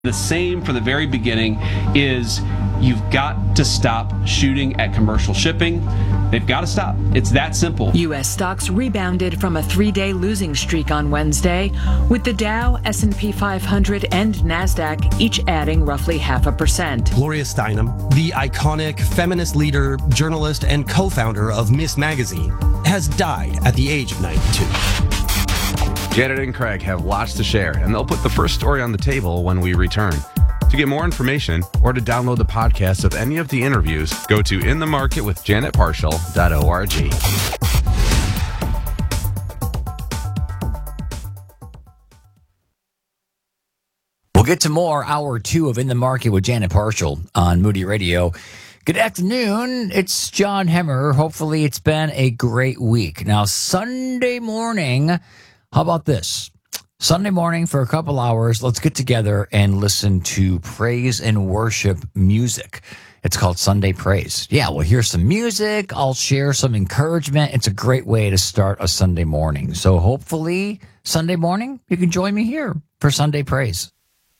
The same from the very beginning is you've got to stop shooting at commercial shipping. They've got to stop. It's that simple. U.S. stocks rebounded from a 3-day losing streak on Wednesday, with the Dow, S&P 500, and NASDAQ each adding roughly 0.5%. Gloria Steinem, the iconic feminist leader, journalist, and co-founder of Miss Magazine, has died at the age of 92. Janet and Craig have lots to share, and they'll put the first story on the table when we return. To get more information or to download the podcast of any of the interviews, go to inthemarketwithjanetparshall.org. We'll get to more Hour 2 of In the Market with Janet Parshall on Moody Radio. Good afternoon. It's John Hemmer. Hopefully it's been a great week. Now, Sunday morning, how about this? Sunday morning for a couple hours, let's get together and listen to praise and worship music. It's called Sunday Praise. Yeah, we'll hear some music. I'll share some encouragement. It's a great way to start a Sunday morning. So hopefully Sunday morning, you can join me here for Sunday Praise.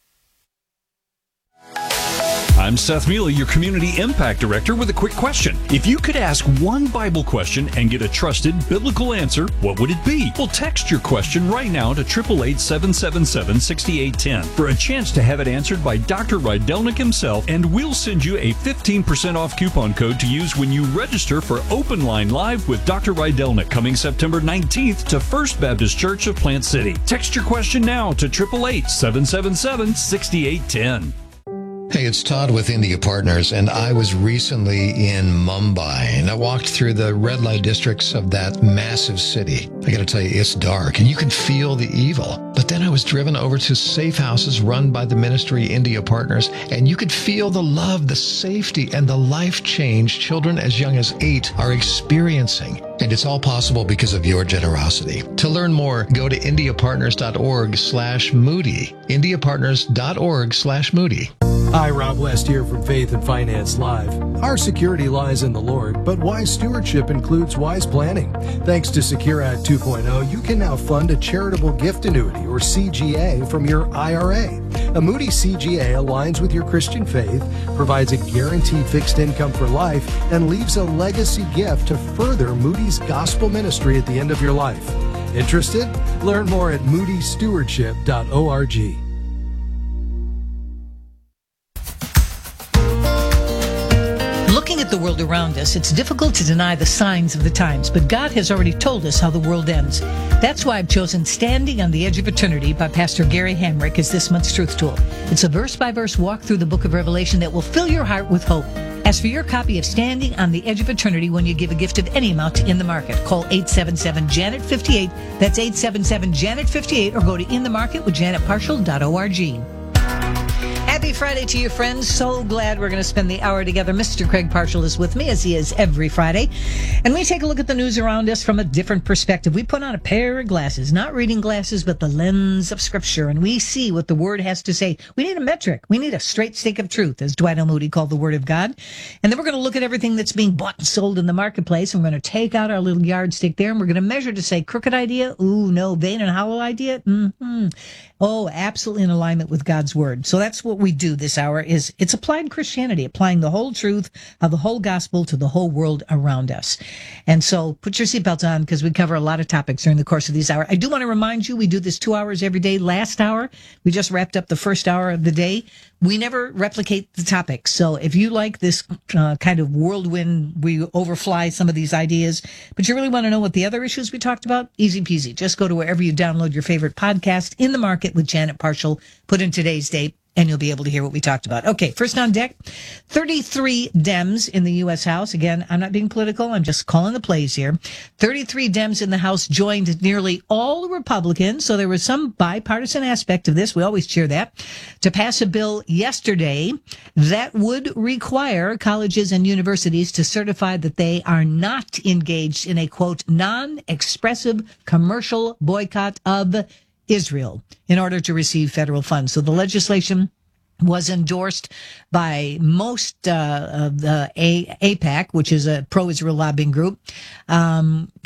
I'm Seth Mealy, your Community Impact Director, with a quick question. If you could ask one Bible question and get a trusted biblical answer, what would it be? Well, text your question right now to 888-777-6810 for a chance to have it answered by Dr. Rydelnik himself, and we'll send you a 15% off coupon code to use when you register for Open Line Live with Dr. Rydelnik coming September 19th to First Baptist Church of Plant City. Text your question now to 888-777-6810. Hey, it's Todd with India Partners, and I was recently in Mumbai, and I walked through the red light districts of that massive city. I gotta tell you, it's dark, and you can feel the evil. But then I was driven over to safe houses run by the ministry India Partners, and you could feel the love, the safety, and the life change children as young as 8 are experiencing. And it's all possible because of your generosity. To learn more, go to indiapartners.org/Moody. indiapartners.org/Moody. Hi, Rob West here from Faith and Finance Live. Our security lies in the Lord, but wise stewardship includes wise planning. Thanks to Secure Act 2.0, you can now fund a charitable gift annuity, or CGA, from your IRA. A Moody CGA aligns with your Christian faith, provides a guaranteed fixed income for life, and leaves a legacy gift to further Moody's gospel ministry at the end of your life. Interested? Learn more at moodystewardship.org. Looking at the world around us, it's difficult to deny the signs of the times, but God has already told us how the world ends. That's why I've chosen Standing on the Edge of Eternity by Pastor Gary Hamrick as this month's Truth Tool. It's a verse-by-verse walk through the book of Revelation that will fill your heart with hope. Ask for your copy of Standing on the Edge of Eternity when you give a gift of any amount to In the Market. Call 877-JANET-58. That's 877-JANET-58, or go to inthemarketwithjanetparshall.org. Happy Friday to you, friends. So glad we're going to spend the hour together. Mr. Craig Parshall is with me, as he is every Friday. And we take a look at the news around us from a different perspective. We put on a pair of glasses, not reading glasses, but the lens of Scripture, and we see what the Word has to say. We need a metric. We need a straight stick of truth, as Dwight L. Moody called the Word of God. And then we're going to look at everything that's being bought and sold in the marketplace, and we're going to take out our little yardstick there, and we're going to measure to say, crooked idea? Ooh, no. Vain and hollow idea? Mm-hmm. Oh, absolutely in alignment with God's Word. So that's what we do this hour. It's applied Christianity, applying the whole truth of the whole gospel to the whole world around us. And so put your seatbelts on, because we cover a lot of topics during the course of these hours. I do want to remind you, we do this 2 hours every day. Last hour, we just wrapped up the first hour of the day. We never replicate the topics. So if you like this kind of whirlwind, we overfly some of these ideas, but you really want to know what the other issues we talked about, easy peasy. Just go to wherever you download your favorite podcast, In the Market with Janet Parshall, put in today's date, and you'll be able to hear what we talked about. Okay, first on deck, 33 Dems in the U.S. House. Again, I'm not being political. I'm just calling the plays here. 33 Dems in the House joined nearly all the Republicans, so there was some bipartisan aspect of this. We always cheer that. To pass a bill yesterday that would require colleges and universities to certify that they are not engaged in a, quote, non-expressive commercial boycott of Israel in order to receive federal funds. So the legislation was endorsed by most of the AIPAC, which is a pro-Israel lobbying group,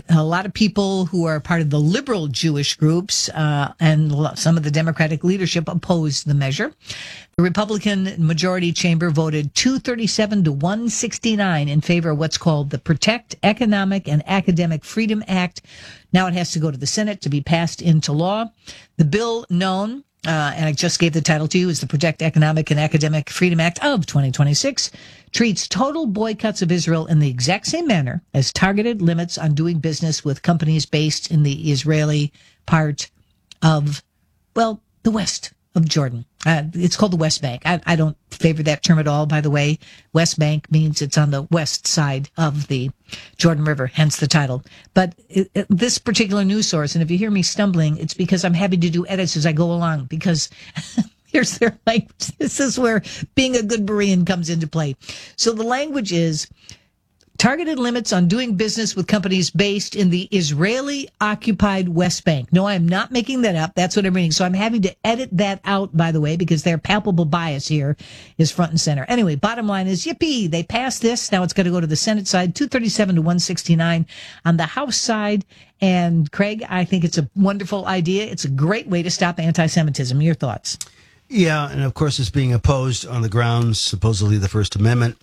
a lot of people who are part of the liberal Jewish groups and some of the Democratic leadership opposed the measure. The Republican majority chamber voted 237 to 169 in favor of what's called the Protect Economic and Academic Freedom Act. Now it has to go to the Senate to be passed into law. The bill known, and I just gave the title to you, is the Protect Economic and Academic Freedom Act of 2026, treats total boycotts of Israel in the exact same manner as targeted limits on doing business with companies based in the Israeli part of, well, the west of Jordan. It's called the West Bank. I don't favor that term at all, by the way. West Bank means it's on the west side of the Jordan River, hence the title. But this particular news source, and if you hear me stumbling, it's because I'm happy to do edits as I go along, because here's their language. This is where being a good Berean comes into play. So the language is targeted limits on doing business with companies based in the Israeli-occupied West Bank. No, I'm not making that up. That's what I'm reading. So I'm having to edit that out, by the way, because their palpable bias here is front and center. Anyway, bottom line is, yippee, they passed this. Now it's going to go to the Senate side, 237 to 169 on the House side. And Craig, I think it's a wonderful idea. It's a great way to stop anti-Semitism. Your thoughts? Yeah, and of course it's being opposed on the grounds, supposedly the First Amendment.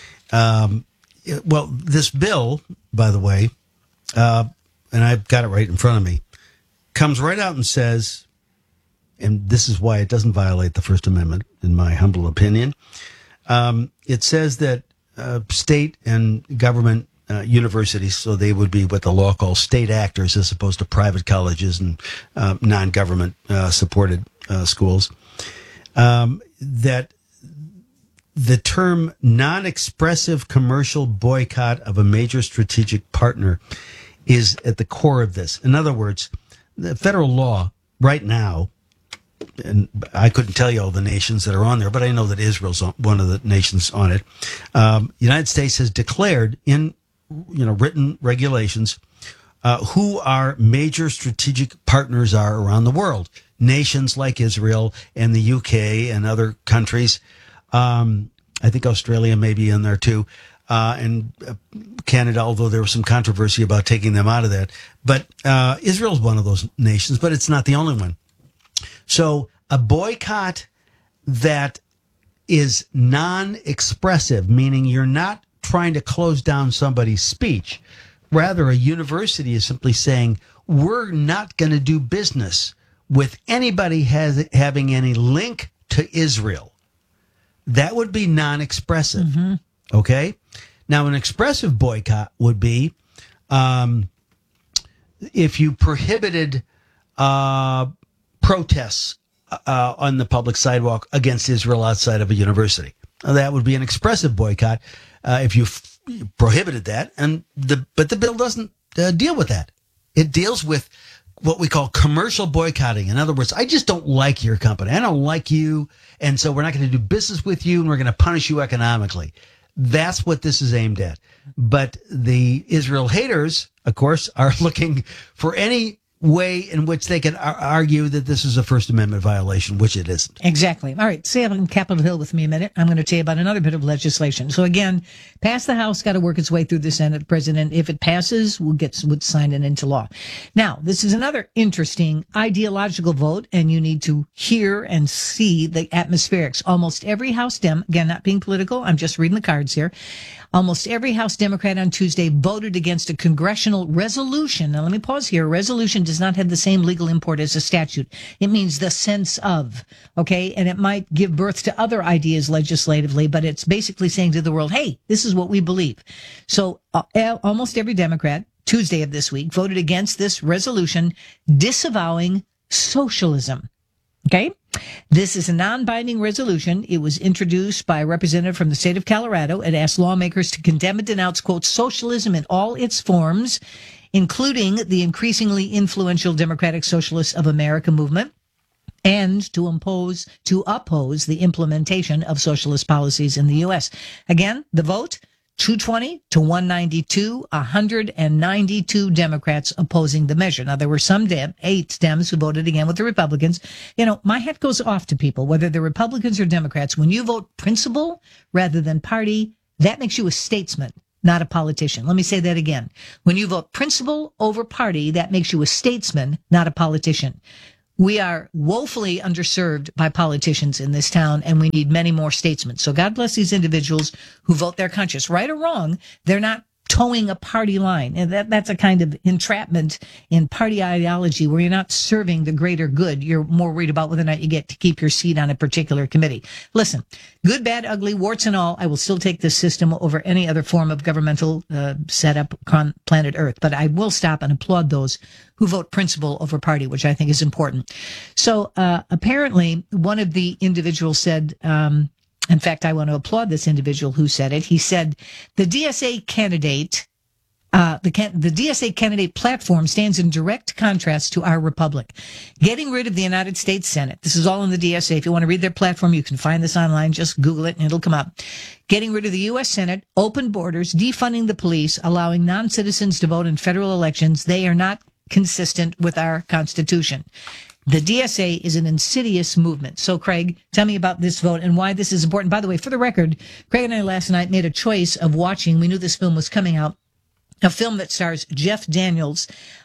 Well, this bill, by the way, and I've got it right in front of me, comes right out and says, and this is why it doesn't violate the First Amendment, in my humble opinion. It says that state and government universities, so they would be what the law calls state actors as opposed to private colleges and non-government supported schools, that the term non-expressive commercial boycott of a major strategic partner is at the core of this. In other words, the federal law right now, and I couldn't tell you all the nations that are on there, but I know that Israel's one of the nations on it. The United States has declared in written regulations who our major strategic partners are around the world. Nations like Israel and the UK and other countries. I think Australia may be in there too, and Canada, although there was some controversy about taking them out of that. But Israel's one of those nations, but it's not the only one. So a boycott that is non-expressive, meaning you're not trying to close down somebody's speech. Rather, a university is simply saying, we're not going to do business with anybody having any link to Israel. That would be non-expressive. Mm-hmm. Okay? Now, an expressive boycott would be if you prohibited protests on the public sidewalk against Israel outside of a university. Now, that would be an expressive boycott if you prohibited that. But the bill doesn't deal with that. It deals with what we call commercial boycotting. In other words, I just don't like your company. I don't like you. And so we're not going to do business with you and we're going to punish you economically. That's what this is aimed at. But the Israel haters, of course, are looking for any way in which they can argue that this is a First Amendment violation, which it isn't. Exactly. All right. Stay up on Capitol Hill with me a minute. I'm going to tell you about another bit of legislation. So again, pass the House, got to work its way through the Senate. President, if it passes, would sign it into law. Now, this is another interesting ideological vote, and you need to hear and see the atmospherics. Almost every House Dem, again, not being political, I'm just reading the cards here. Almost every House Democrat on Tuesday voted against a congressional resolution. Now, let me pause here. A resolution does not have the same legal import as a statute. It means the sense of, okay? And it might give birth to other ideas legislatively, but it's basically saying to the world, hey, this is what we believe. So almost every Democrat, Tuesday of this week, voted against this resolution disavowing socialism. Okay? This is a non-binding resolution. It was introduced by a representative from the state of Colorado. It asked lawmakers to condemn and denounce, quote, socialism in all its forms, including the increasingly influential Democratic Socialists of America movement, and to oppose the implementation of socialist policies in the U.S. Again, the vote, 220 to 192, 192 Democrats opposing the measure. Now, there were some 8 Dems who voted again with the Republicans. You know, my hat goes off to people, whether they're Republicans or Democrats. When you vote principle rather than party, that makes you a statesman. not a politician. Let me say that again. When you vote principle over party, that makes you a statesman, not a politician. We are woefully underserved by politicians in this town, and we need many more statesmen. So God bless these individuals who vote their conscience. Right or wrong, they're not towing a party line. And that's a kind of entrapment in party ideology where you're not serving the greater good. You're more worried about whether or not you get to keep your seat on a particular committee. Listen, good, bad, ugly, warts and all, I will still take this system over any other form of governmental setup on planet Earth. But I will stop and applaud those who vote principle over party, which I think is important. So apparently one of the individuals said, in fact, I want to applaud this individual who said it. He said, the DSA candidate, the DSA candidate platform stands in direct contrast to our republic. Getting rid of the United States Senate. This is all in the DSA. If you want to read their platform, you can find this online. Just Google it and it'll come up. Getting rid of the U.S. Senate, open borders, defunding the police, allowing non-citizens to vote in federal elections. They are not consistent with our Constitution. The DSA is an insidious movement. So, Craig, tell me about this vote and why this is important. By the way, for the record, Craig and I last night made a choice of watching, we knew this film was coming out, a film that stars Jeff Daniels,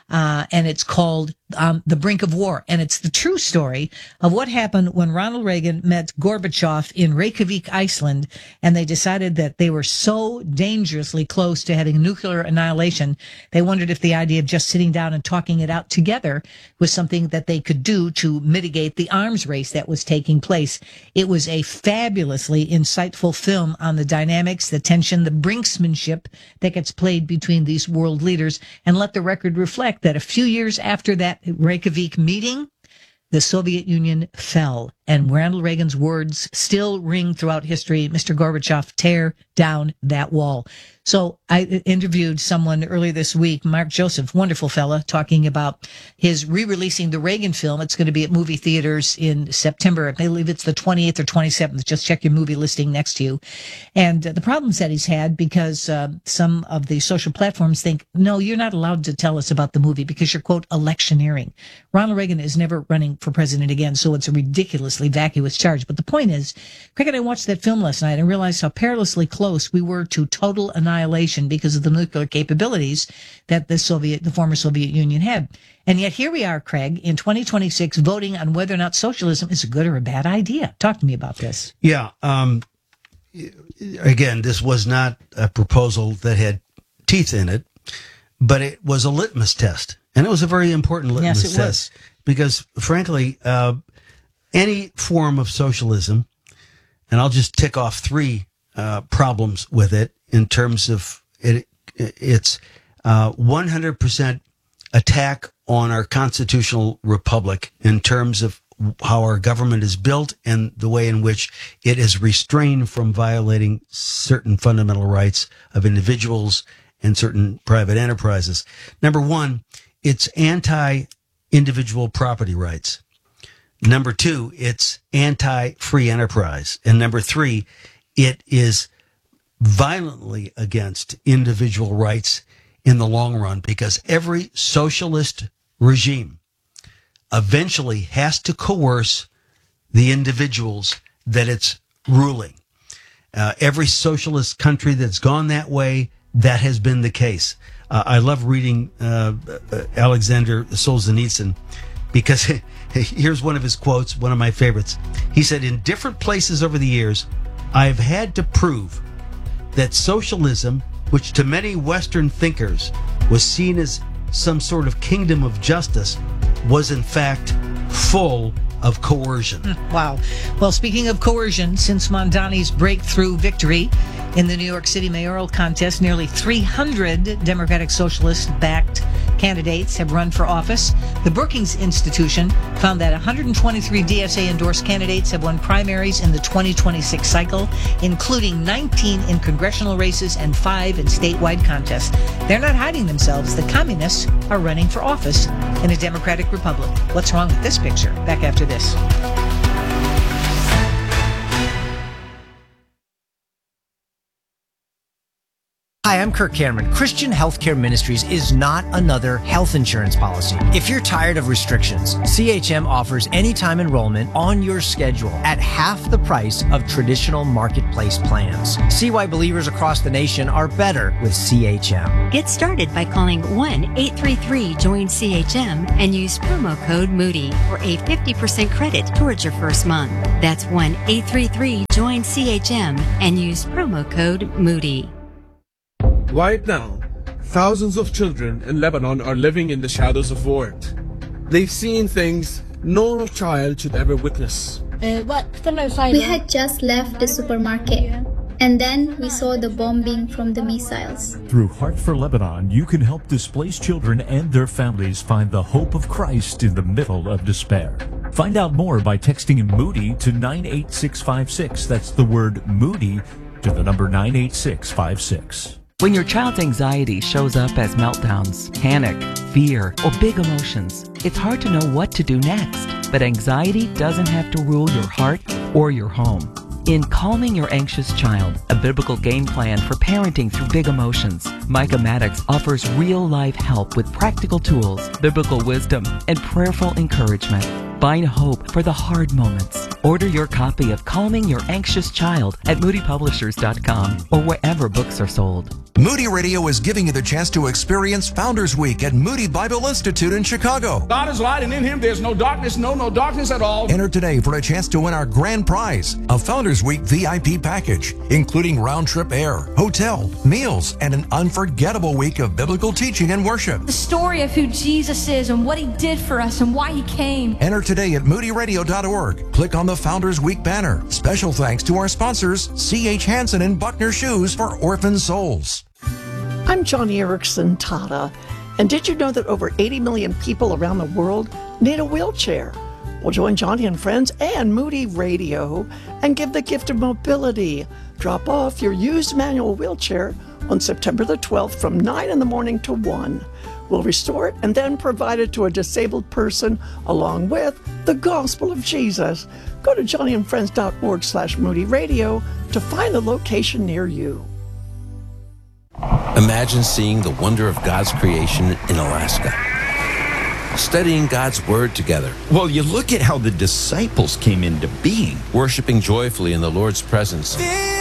and it's called The Brink of War. And it's the true story of what happened when Ronald Reagan met Gorbachev in Reykjavik, Iceland, and they decided that they were so dangerously close to having nuclear annihilation, they wondered if the idea of just sitting down and talking it out together was something that they could do to mitigate the arms race that was taking place. It was a fabulously insightful film on the dynamics, the tension, the brinksmanship that gets played between these world leaders. And let the record reflect that a few years after that Reykjavik meeting, the Soviet Union fell. And Ronald Reagan's words still ring throughout history. Mr. Gorbachev, tear down that wall. So I interviewed someone earlier this week, Mark Joseph, wonderful fella, talking about his re-releasing the Reagan film. It's going to be at movie theaters in September. I believe it's the 28th or 27th. Just check your movie listing next to you. And the problems that he's had because some of the social platforms think, no, you're not allowed to tell us about the movie because you're, quote, electioneering. Ronald Reagan is never running for president again, so it's a ridiculously vacuous charge. But the point is, Craig and I watched that film last night and realized how perilously close we were to total annihilation because of the nuclear capabilities that the former Soviet Union had. And yet here we are, Craig, in 2026, voting on whether or not socialism is a good or a bad idea. Talk to me about this. Yeah. Again, this was not a proposal that had teeth in it, but it was a litmus test. And it was a very important litmus test. Because, frankly, any form of socialism, and I'll just tick off three problems with it in terms of it's 100% attack on our constitutional republic in terms of how our government is built and the way in which it is restrained from violating certain fundamental rights of individuals and certain private enterprises. Number one, it's anti-individual property rights. Number two, it's anti-free enterprise. And number three, it is violently against individual rights in the long run because every socialist regime eventually has to coerce the individuals that it's ruling. Every socialist country that's gone that way, that has been the case. I love reading Alexander Solzhenitsyn because here's one of his quotes, one of my favorites. He said, in different places over the years, I've had to prove that socialism, which to many Western thinkers was seen as some sort of kingdom of justice, was in fact full of coercion. Wow. Well, speaking of coercion, since Mondani's breakthrough victory in the New York City mayoral contest, nearly 300 Democratic Socialist-backed candidates have run for office. The Brookings Institution found that 123 DSA-endorsed candidates have won primaries in the 2026 cycle, including 19 in congressional races and 5 in statewide contests. They're not hiding themselves. The communists are running for office in a democratic republic. What's wrong with this picture? Back after this. Hi, I'm Kirk Cameron. Christian Healthcare Ministries is not another health insurance policy. If you're tired of restrictions, CHM offers anytime enrollment on your schedule at half the price of traditional marketplace plans. See why believers across the nation are better with CHM. Get started by calling 1-833-JOIN-CHM and use promo code Moody for a 50% credit towards your first month. That's 1-833-JOIN-CHM and use promo code Moody. Right now, thousands of children in Lebanon are living in the shadows of war. They've seen things no child should ever witness. We had just left the supermarket, and then we saw the bombing from the missiles. Through Heart for Lebanon, you can help displaced children and their families find the hope of Christ in the middle of despair. Find out more by texting Moody to 98656. That's the word Moody to the number 98656. When your child's anxiety shows up as meltdowns, panic, fear, or big emotions, it's hard to know what to do next. But anxiety doesn't have to rule your heart or your home. In Calming Your Anxious Child, a biblical game plan for parenting through big emotions, Micah Maddox offers real-life help with practical tools, biblical wisdom, and prayerful encouragement. Find hope for the hard moments. Order your copy of Calming Your Anxious Child at moodypublishers.com or wherever books are sold. Moody Radio is giving you the chance to experience Founders Week at Moody Bible Institute in Chicago. God is light, and in Him there's no darkness, no darkness at all. Enter today for a chance to win our grand prize, a Founders Week VIP package, including round-trip air, hotel, meals, and an unforgettable week of biblical teaching and worship. The story of who Jesus is and what He did for us and why He came. Enter today at moodyradio.org. Click on the Founders Week banner. Special thanks to our sponsors, C.H. Hansen and Buckner Shoes for Orphan Souls. I'm Johnny Erickson Tata, and did you know that over 80 million people around the world need a wheelchair? Well, join Johnny and friends and Moody Radio and give the gift of mobility. Drop off your used manual wheelchair on September the 12th from 9 in the morning to 1. We'll restore it and then provide it to a disabled person along with the gospel of Jesus. Go to johnnyandfriends.org/Moody Radio to find a location near you. Imagine seeing the wonder of God's creation in Alaska. Studying God's Word together. Well, you look at how the disciples came into being. Worshiping joyfully in the Lord's presence.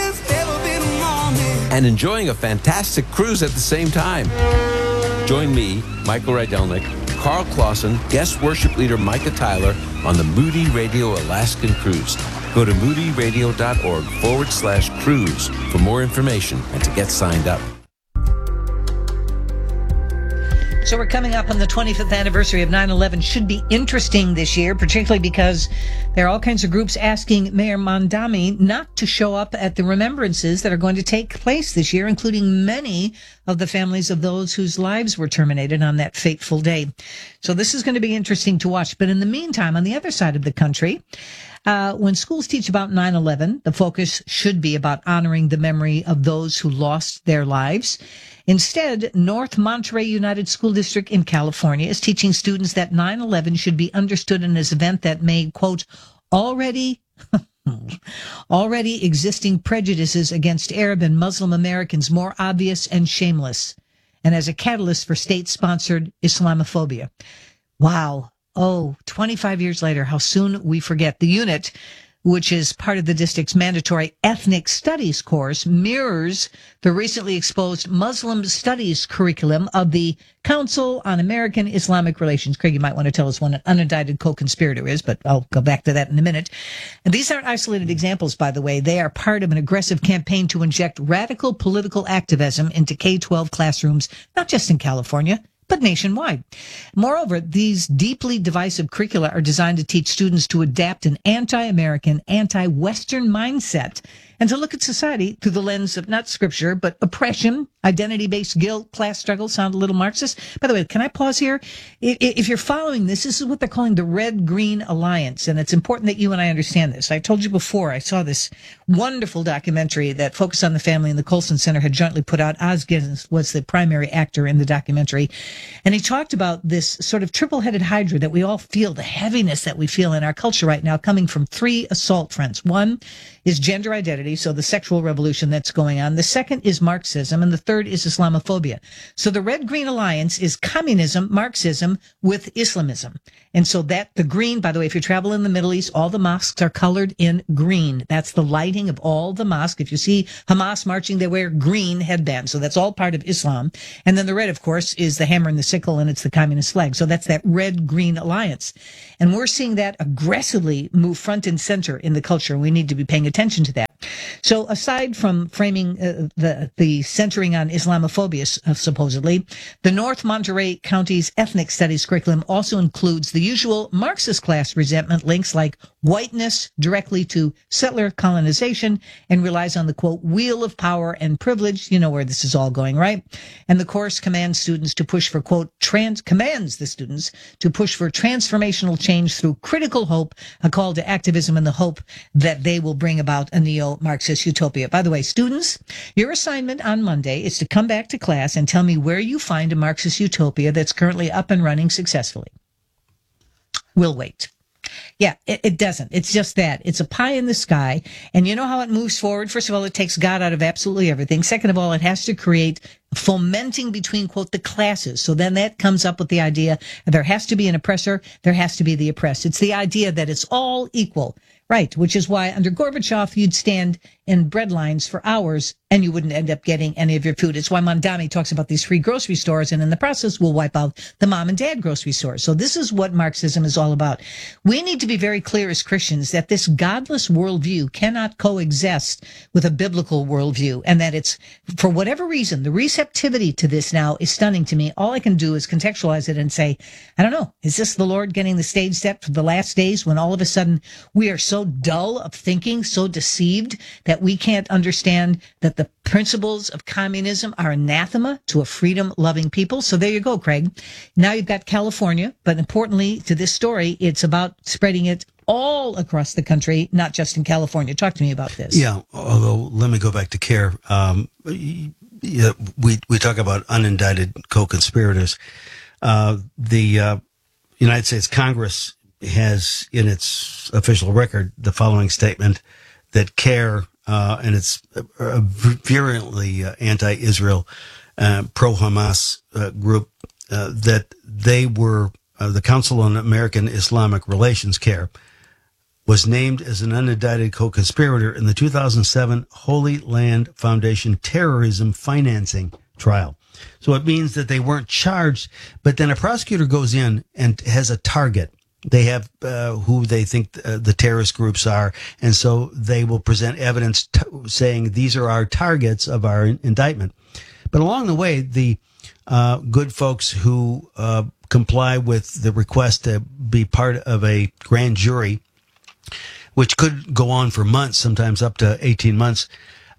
And enjoying a fantastic cruise at the same time. Join me, Michael Rydelnik, Carl Clausen, guest worship leader Micah Tyler on the Moody Radio Alaskan Cruise. Go to moodyradio.org/cruise for more information and to get signed up. So we're coming up on the 25th anniversary of 9/11. Should be interesting this year, particularly because there are all kinds of groups asking Mayor Mondami not to show up at the remembrances that are going to take place this year, including many of the families of those whose lives were terminated on that fateful day. So this is going to be interesting to watch. But in the meantime, on the other side of the country, when schools teach about 9/11, the focus should be about honoring the memory of those who lost their lives. Instead, North Monterey United School District in California is teaching students that 9/11 should be understood in as an event that made, quote, already existing prejudices against Arab and Muslim Americans more obvious and shameless, and as a catalyst for state-sponsored Islamophobia. Wow. Oh, 25 years later, how soon we forget. The unit, which is part of the district's mandatory ethnic studies course, mirrors the recently exposed Muslim studies curriculum of the Council on American Islamic Relations. Craig, you might want to tell us what an unindicted co-conspirator is, but I'll go back to that in a minute. And these aren't isolated examples, by the way. They are part of an aggressive campaign to inject radical political activism into K-12 classrooms, not just in California, but nationwide. Moreover, these deeply divisive curricula are designed to teach students to adapt an anti-American, anti-Western mindset and to look at society through the lens of not scripture, but oppression, identity-based guilt, class struggle. Sound a little Marxist? By the way, can I pause here? If you're following this is what they're calling the Red-Green Alliance, and it's important that you and I understand this. I told you before, I saw this wonderful documentary that Focus on the Family and the Colson Center had jointly put out. Oz Giddens was the primary actor in the documentary, and he talked about this sort of triple-headed hydra that we all feel, the heaviness that we feel in our culture right now, coming from three assault fronts. One is gender identity. Christianity, so the sexual revolution that's going on. The second is Marxism, and the third is Islamophobia. So the Red-Green Alliance is communism, Marxism with Islamism. And so that, the green, by the way, if you travel in the Middle East, all the mosques are colored in green. That's the lighting of all the mosques. If you see Hamas marching, they wear green headbands. So that's all part of Islam. And then the red, of course, is the hammer and the sickle, and it's the communist flag. So that's that Red-Green Alliance. And we're seeing that aggressively move front and center in the culture. We need to be paying attention to that. So aside from framing the centering on Islamophobia, supposedly, the North Monterey County's ethnic studies curriculum also includes the usual Marxist class resentment links like whiteness directly to settler colonization and relies on the, quote, wheel of power and privilege. You know where this is all going, right? And the course commands students to push for, quote, commands the students to push for transformational change through critical hope, a call to activism in the hope that they will bring about a neo-Marxist utopia. By the way, students, your assignment on Monday is to come back to class and tell me where you find a Marxist utopia that's currently up and running successfully. We'll wait. Yeah, it doesn't. It's just that. It's a pie in the sky. And you know how it moves forward? First of all, it takes God out of absolutely everything. Second of all, it has to create fomenting between, quote, the classes. So then that comes up with the idea there has to be an oppressor, there has to be the oppressed. It's the idea that it's all equal. Right, which is why under Gorbachev, you'd stand in bread lines for hours and you wouldn't end up getting any of your food. It's why Mondami talks about these free grocery stores, and in the process will wipe out the mom and dad grocery stores. So this is what Marxism is all about. We need to be very clear as Christians that this godless worldview cannot coexist with a biblical worldview, and that it's, for whatever reason, the receptivity to this now is stunning to me. All I can do is contextualize it and say, I don't know, is this the Lord getting the stage set for the last days when all of a sudden we are so dull of thinking, so deceived that we can't understand that the principles of communism are anathema to a freedom-loving people? So there you go, Craig. Now you've got California, but importantly to this story, it's about spreading it all across the country, not just in California. Talk to me about this. Yeah, although let me go back to CARE. We talk about unindicted co-conspirators. The United States Congress has in its official record the following statement that CARE and it's a virulently anti-Israel, pro-Hamas group, that they were the Council on American Islamic Relations, CARE, was named as an unindicted co-conspirator in the 2007 Holy Land Foundation terrorism financing trial. So it means that they weren't charged, but then a prosecutor goes in and has a target. They have who they think the terrorist groups are, and so they will present evidence saying these are our targets of our indictment. But along the way, the good folks who comply with the request to be part of a grand jury, which could go on for months, sometimes up to 18 months,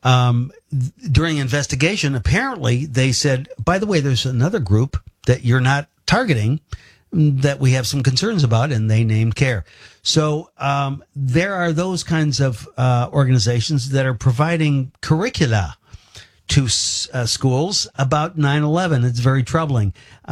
during investigation, apparently they said, by the way, there's another group that you're not targeting that we have some concerns about, and they named CARE. So there are those kinds of organizations that are providing curricula to schools about 9/11. It's very troubling.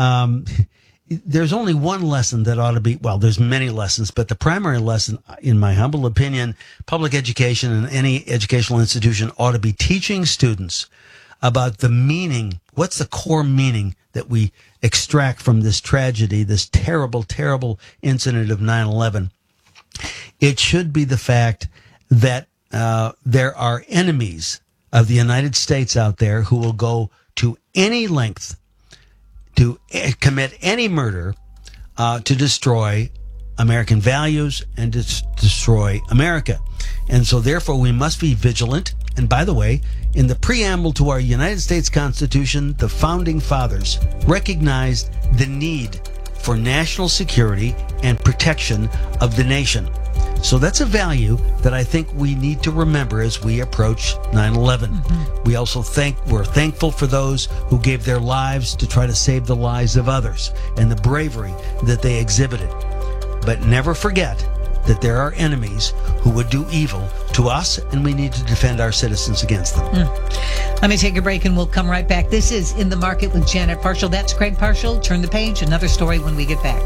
There's only one lesson that ought to be, well, there's many lessons, but the primary lesson, in my humble opinion, public education and any educational institution ought to be teaching students about the meaning, what's the core meaning that we extract from this tragedy, this terrible, terrible incident of 9/11. It should be the fact that there are enemies of the United States out there who will go to any length to commit any murder to destroy American values and to destroy America. And so therefore we must be vigilant. And by the way, in the preamble to our United States Constitution, the founding fathers recognized the need for national security and protection of the nation. So that's a value that I think we need to remember as we approach 9/11. We also we're thankful for those who gave their lives to try to save the lives of others and the bravery that they exhibited. But never forget that there are enemies who would do evil to us, and we need to defend our citizens against them. Let me take a break, and we'll come right back. This is In the Market with Janet Parshall. That's Craig Parshall. Turn the page. Another story when we get back.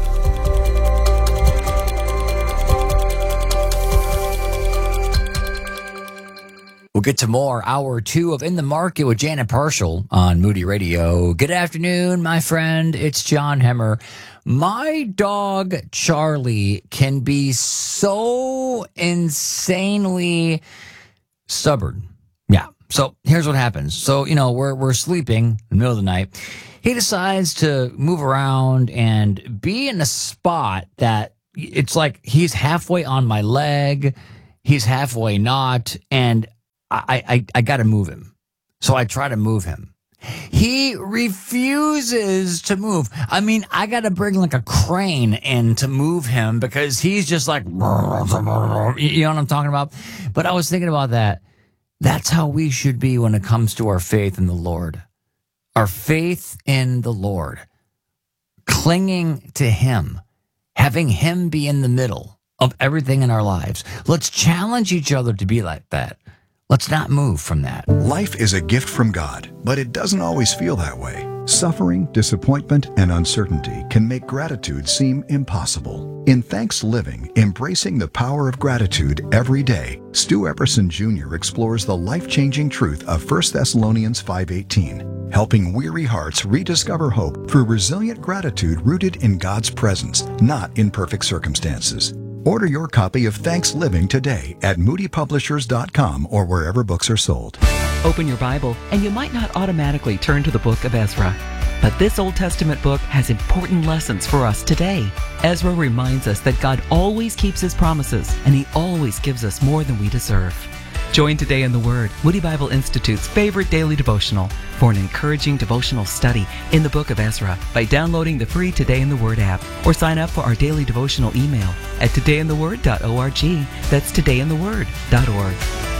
We'll get to more hour 2 of In the Market with Janet Parshall on Moody Radio. Good afternoon, my friend. It's John Hemmer. My dog, Charlie, can be so insanely stubborn. Yeah. So here's what happens. So, we're sleeping in the middle of the night. He decides to move around and be in a spot that it's like he's halfway on my leg. He's halfway not. And I got to move him. So I try to move him. He refuses to move. I mean, I got to bring like a crane in to move him because he's just like, you know what I'm talking about? But I was thinking about that. That's how we should be when it comes to our faith in the Lord. Our faith in the Lord. Clinging to Him. Having Him be in the middle of everything in our lives. Let's challenge each other to be like that. Let's not move from that. Life is a gift from God, but it doesn't always feel that way. Suffering, disappointment, and uncertainty can make gratitude seem impossible. In Thanks Living, Embracing the Power of Gratitude Every Day, Stu Epperson Jr. explores the life-changing truth of 1 Thessalonians 5:18, helping weary hearts rediscover hope through resilient gratitude rooted in God's presence, not in perfect circumstances. Order your copy of Thanks Living today at moodypublishers.com or wherever books are sold. Open your Bible, and you might not automatically turn to the book of Ezra. But this Old Testament book has important lessons for us today. Ezra reminds us that God always keeps His promises, and He always gives us more than we deserve. Join Today in the Word, Moody Bible Institute's favorite daily devotional, for an encouraging devotional study in the book of Ezra by downloading the free Today in the Word app, or sign up for our daily devotional email at todayintheword.org. That's todayintheword.org.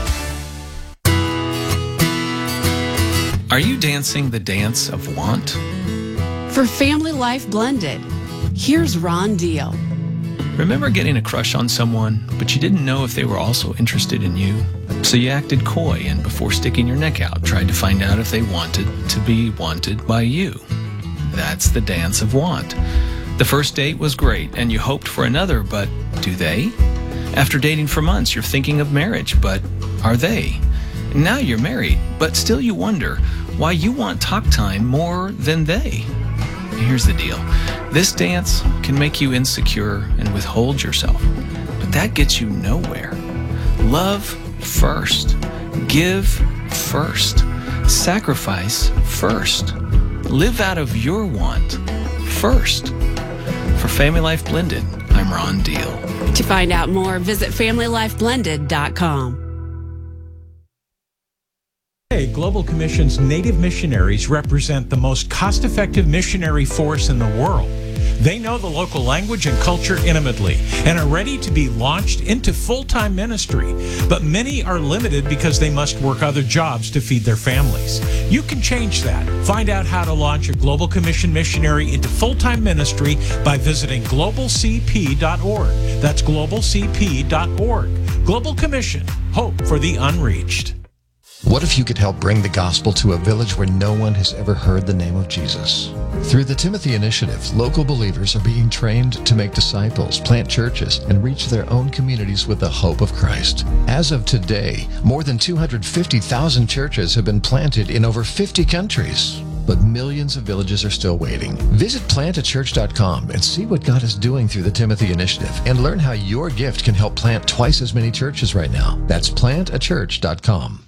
Are you dancing the dance of want? For Family Life Blended, here's Ron Deal. Remember getting a crush on someone, but you didn't know if they were also interested in you? So you acted coy and before sticking your neck out, tried to find out if they wanted to be wanted by you. That's the dance of want. The first date was great and you hoped for another, but do they? After dating for months, you're thinking of marriage, but are they? Now you're married, but still you wonder why you want talk time more than they. Here's the deal. This dance can make you insecure and withhold yourself, but that gets you nowhere. Love first. Give first. Sacrifice first. Live out of your want first. For Family Life Blended, I'm Ron Deal. To find out more, visit FamilyLifeBlended.com. Global Commission's Native missionaries represent the most cost-effective missionary force in the world. They know the local language and culture intimately and are ready to be launched into full-time ministry. But many are limited because they must work other jobs to feed their families. You can change that. Find out how to launch a Global Commission missionary into full-time ministry by visiting globalcp.org. That's globalcp.org. Global Commission, hope for the unreached. What if you could help bring the gospel to a village where no one has ever heard the name of Jesus? Through the Timothy Initiative, local believers are being trained to make disciples, plant churches, and reach their own communities with the hope of Christ. As of today, more than 250,000 churches have been planted in over 50 countries. But millions of villages are still waiting. Visit plantachurch.com and see what God is doing through the Timothy Initiative and learn how your gift can help plant twice as many churches right now. That's plantachurch.com.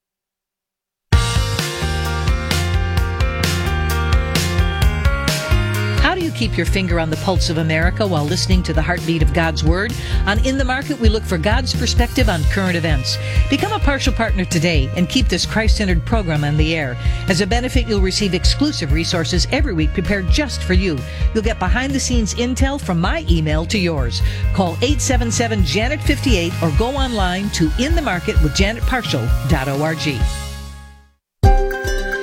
How do you keep your finger on the pulse of America while listening to the heartbeat of God's Word? On In the Market, we look for God's perspective on current events. Become a partial partner today and keep this Christ-centered program on the air. As a benefit, you'll receive exclusive resources every week prepared just for you. You'll get behind-the-scenes intel from my email to yours. Call 877-JANET-58 or go online to inthemarketwithjanetparshall.org.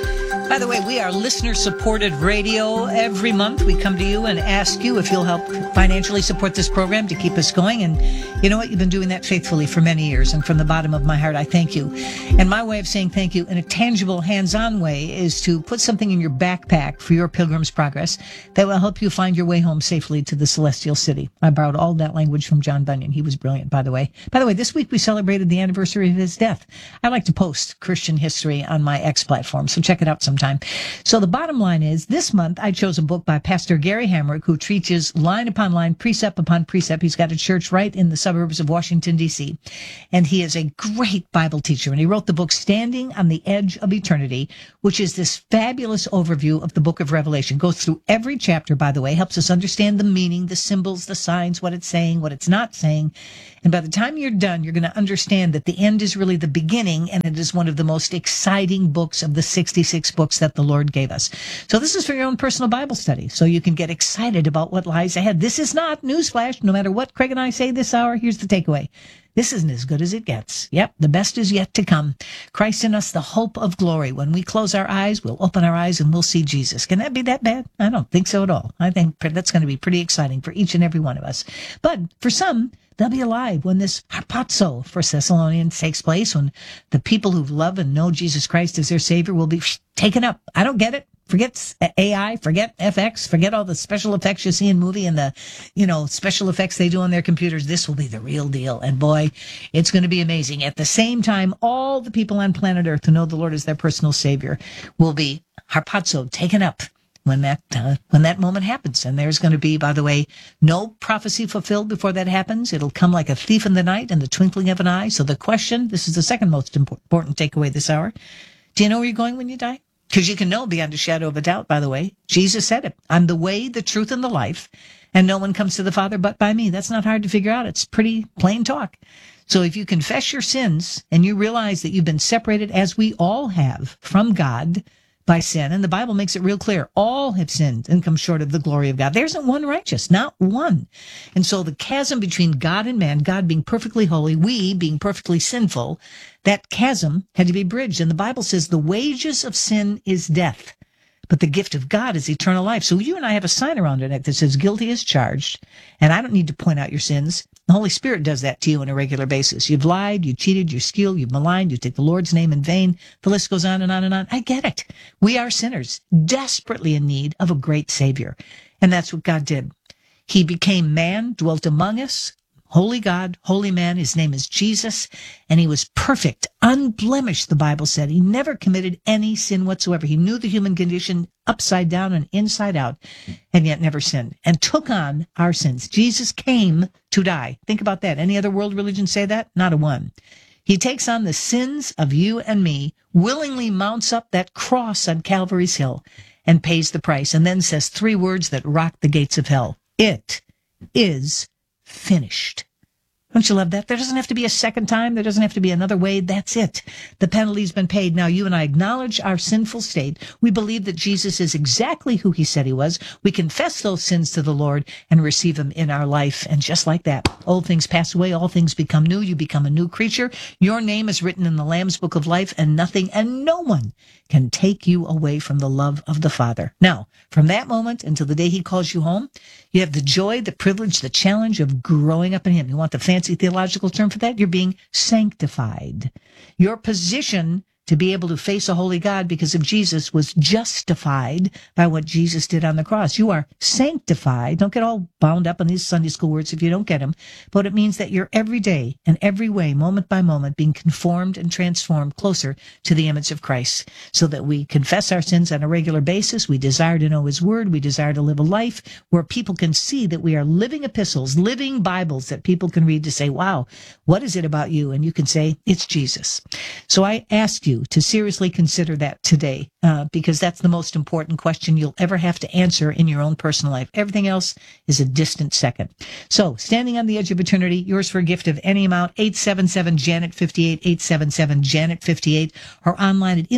By the way, we are listener-supported radio. Every month we come to you and ask you if you'll help financially support this program to keep us going. And you know what? You've been doing that faithfully for many years. And from the bottom of my heart, I thank you. And my way of saying thank you in a tangible, hands-on way is to put something in your backpack for your Pilgrim's Progress that will help you find your way home safely to the celestial city. I borrowed all that language from John Bunyan. He was brilliant, by the way. By the way, this week we celebrated the anniversary of his death. I like to post Christian history on my X platform, so check it out sometime. So the bottom line is, this month I chose a book by Pastor Gary Hamrick, who teaches line upon line, precept upon precept. He's got a church right in the suburbs of Washington, D.C., and he is a great Bible teacher. And he wrote the book Standing on the Edge of Eternity, which is this fabulous overview of the book of Revelation. Goes through every chapter, by the way, helps us understand the meaning, the symbols, the signs, what it's saying, what it's not saying. And by the time you're done, you're going to understand that the end is really the beginning, and it is one of the most exciting books of the 66 books that the Lord gave us. So this is for your own personal Bible study, so you can get excited about what lies ahead. This is not, newsflash, no matter what Craig and I say this hour, here's the takeaway. This isn't as good as it gets. Yep, the best is yet to come. Christ in us, the hope of glory. When we close our eyes, we'll open our eyes and we'll see Jesus. Can that be that bad? I don't think so at all. I think that's going to be pretty exciting for each and every one of us. But for some, they'll be alive when this harpazo for Thessalonians takes place, when the people who love and know Jesus Christ as their Savior will be taken up. I don't get it. Forget AI, forget FX, forget all the special effects you see in movie and the, special effects they do on their computers. This will be the real deal. And boy, it's going to be amazing. At the same time, all the people on planet Earth who know the Lord as their personal Savior will be harpazo, taken up when that moment happens. And there's going to be, by the way, no prophecy fulfilled before that happens. It'll come like a thief in the night in the twinkling of an eye. So the question, this is the second most important takeaway this hour. Do you know where you're going when you die? Because you can know beyond a shadow of a doubt, by the way. Jesus said it. I'm the way, the truth, and the life, and no one comes to the Father but by me. That's not hard to figure out. It's pretty plain talk. So if you confess your sins and you realize that you've been separated, as we all have, from God by sin, and the Bible makes it real clear, all have sinned and come short of the glory of God. There isn't one righteous, not one. And so the chasm between God and man, God being perfectly holy, we being perfectly sinful, that chasm had to be bridged. And the Bible says the wages of sin is death, but the gift of God is eternal life. So you and I have a sign around our neck that says guilty as charged, and I don't need to point out your sins. The Holy Spirit does that to you on a regular basis. You've lied, you cheated, you steal, you've maligned, you take the Lord's name in vain. The list goes on and on and on. I get it. We are sinners, desperately in need of a great Savior. And that's what God did. He became man, dwelt among us, holy God, holy man. His name is Jesus, and he was perfect, unblemished, the Bible said. He never committed any sin whatsoever. He knew the human condition upside down and inside out, and yet never sinned, and took on our sins. Jesus came to die. Think about that. Any other world religion say that? Not a one. He takes on the sins of you and me, willingly mounts up that cross on Calvary's Hill, and pays the price, and then says three words that rock the gates of hell. It is finished. Don't you love that? There doesn't have to be a second time. There doesn't have to be another way. That's it. The penalty's been paid. Now you and I acknowledge our sinful state. We believe that Jesus is exactly who he said he was. We confess those sins to the Lord and receive him in our life. And just like that, old things pass away, all things become new. You become a new creature. Your name is written in the Lamb's Book of Life, and nothing and no one can take you away from the love of the Father. Now, from that moment until the day he calls you home, you have the joy, the privilege, the challenge of growing up in him. You want the fancy theological term for that? You're being sanctified. Your position to be able to face a holy God because of Jesus was justified by what Jesus did on the cross. You are sanctified. Don't get all bound up on these Sunday school words if you don't get them. But it means that you're every day and every way, moment by moment, being conformed and transformed closer to the image of Christ, so that we confess our sins on a regular basis. We desire to know his word. We desire to live a life where people can see that we are living epistles, living Bibles that people can read to say, wow, what is it about you? And you can say, it's Jesus. So I ask you to seriously consider that today, because that's the most important question you'll ever have to answer in your own personal life. Everything else is a distant second. So, standing on the edge of eternity, yours for a gift of any amount, 877-JANET-58, 877-JANET-58, or online at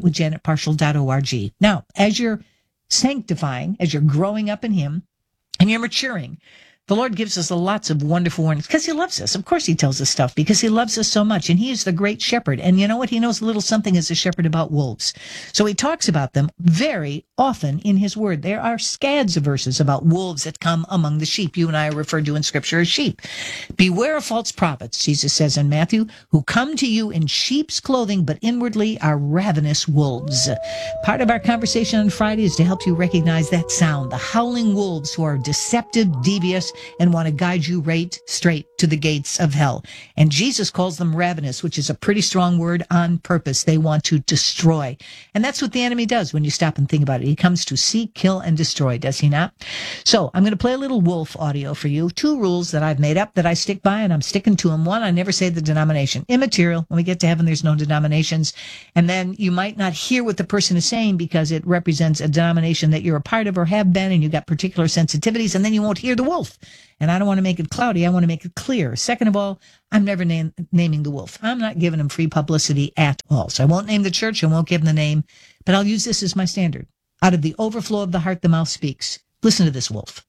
inthemarketwithjanetparshall.org. Now, as you're sanctifying, as you're growing up in him, and you're maturing, The Lord gives us lots of wonderful warnings because he loves us. Of course he tells us stuff because he loves us so much. And he is the great shepherd. And you know what? He knows a little something as a shepherd about wolves. So he talks about them very often in his word. There are scads of verses about wolves that come among the sheep. You and I are referred to in Scripture as sheep. Beware of false prophets, Jesus says in Matthew, who come to you in sheep's clothing, but inwardly are ravenous wolves. Part of our conversation on Friday is to help you recognize that sound, the howling wolves who are deceptive, devious, and want to guide you right straight to the gates of hell. And Jesus calls them ravenous, which is a pretty strong word, on purpose. They want to destroy. And that's what the enemy does when you stop and think about it. He comes to seek, kill, and destroy, does he not? So I'm going to play a little wolf audio for you. 2 rules that I've made up that I stick by, and I'm sticking to them. 1, I never say the denomination. Immaterial. When we get to heaven, there's no denominations. And then you might not hear what the person is saying because it represents a denomination that you're a part of or have been, and you got particular sensitivities, and then you won't hear the wolf. And I don't want to make it cloudy. I want to make it clear. Second of all, I'm never naming the wolf. I'm not giving him free publicity at all. So I won't name the church. I won't give him the name, but I'll use this as my standard. Out of the overflow of the heart, the mouth speaks. Listen to this wolf.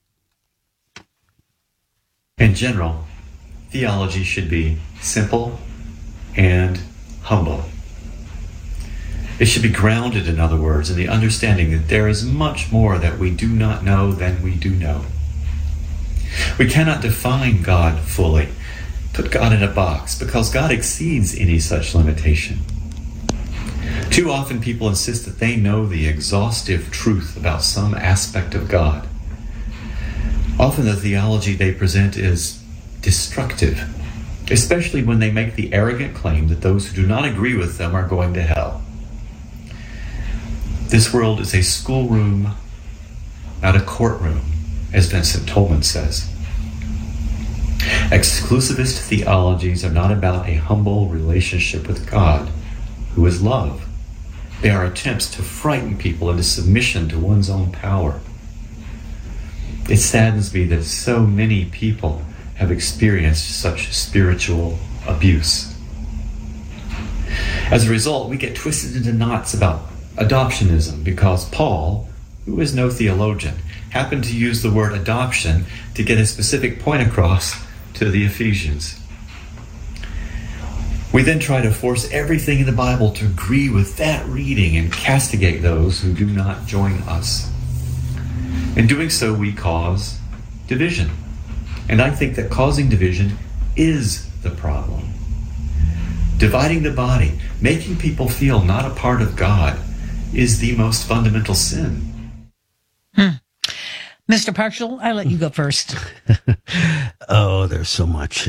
In general, theology should be simple and humble. It should be grounded, in other words, in the understanding that there is much more that we do not know than we do know. We cannot define God fully, put God in a box, because God exceeds any such limitation. Too often people insist that they know the exhaustive truth about some aspect of God. Often the theology they present is destructive, especially when they make the arrogant claim that those who do not agree with them are going to hell. This world is a schoolroom, not a courtroom, as Vincent Tolman says. Exclusivist theologies are not about a humble relationship with God, who is love. They are attempts to frighten people into submission to one's own power. It saddens me that so many people have experienced such spiritual abuse. As a result, we get twisted into knots about adoptionism because Paul, who is no theologian, happened to use the word adoption to get a specific point across to the Ephesians. We then try to force everything in the Bible to agree with that reading and castigate those who do not join us. In doing so, we cause division. And I think that causing division is the problem. Dividing the body, making people feel not a part of God, is the most fundamental sin. Mr. Parshall, I let you go first. Oh, there's so much.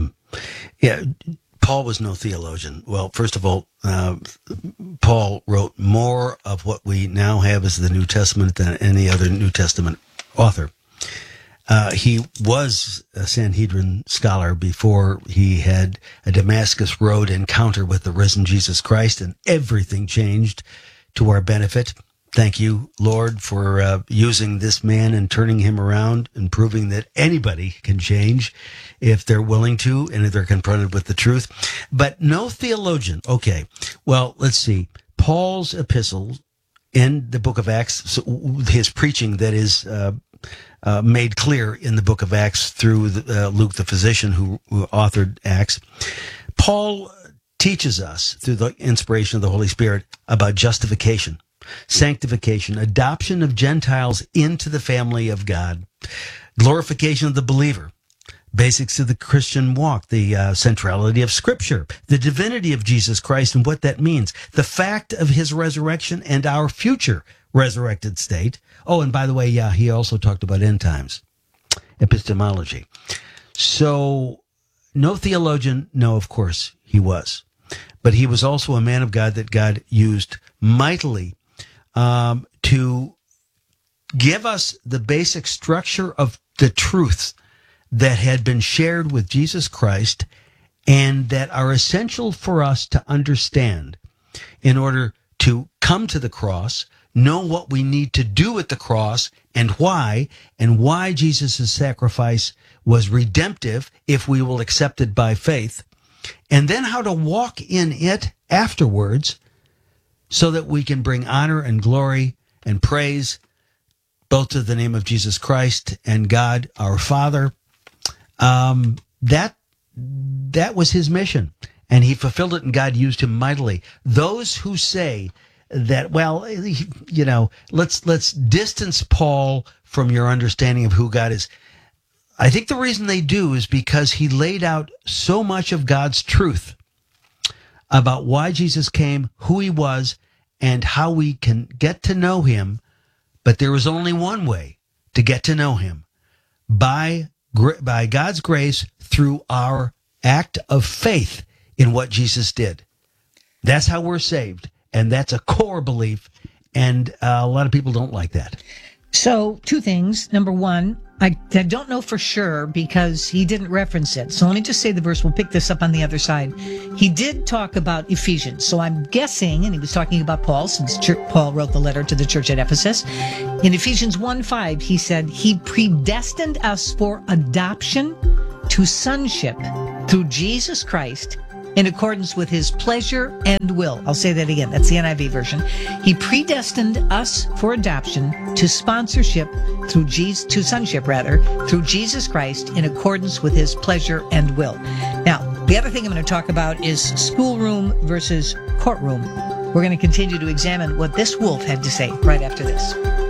Paul was no theologian. Well, first of all, Paul wrote more of what we now have as the New Testament than any other New Testament author. He was a Sanhedrin scholar before he had a Damascus Road encounter with the risen Jesus Christ, and everything changed to our benefit. Thank you, Lord, for using this man and turning him around and proving that anybody can change if they're willing to and if they're confronted with the truth. But no theologian. Okay, well, let's see. Paul's epistles in the book of Acts, so his preaching that is made clear in the book of Acts through Luke the physician who authored Acts. Paul teaches us through the inspiration of the Holy Spirit about justification, sanctification, adoption of Gentiles into the family of God, glorification of the believer, basics of the Christian walk, the centrality of Scripture, the divinity of Jesus Christ and what that means, the fact of his resurrection and our future resurrected state. Oh, and by the way, he also talked about end times, epistemology. So, no theologian, no, of course he was. But he was also a man of God that God used mightily to give us the basic structure of the truths that had been shared with Jesus Christ and that are essential for us to understand in order to come to the cross, know what we need to do at the cross and why Jesus' sacrifice was redemptive if we will accept it by faith, and then how to walk in it afterwards so that we can bring honor and glory and praise both to the name of Jesus Christ and God our Father. That was his mission, and he fulfilled it, and God used him mightily. Those who say that, well, you know, let's distance Paul from your understanding of who God is. I think the reason they do is because he laid out so much of God's truth about why Jesus came, who he was, and how we can get to know him. But there is only one way to get to know him: by God's grace, through our act of faith in what Jesus did. That's how we're saved, and that's a core belief, and a lot of people don't like that. So, two things. Number one, I don't know for sure because he didn't reference it. So let me just say the verse. We'll pick this up on the other side. He did talk about Ephesians. So I'm guessing, and he was talking about Paul, since Paul wrote the letter to the church at Ephesus. In Ephesians 1:5, he said, he predestined us for adoption to sonship through Jesus Christ in accordance with his pleasure and will. I'll say that again. That's the NIV version. He predestined us for adoption to sponsorship to sonship through Jesus Christ in accordance with his pleasure and will. Now, the other thing I'm going to talk about is schoolroom versus courtroom. We're going to continue to examine what this wolf had to say right after this.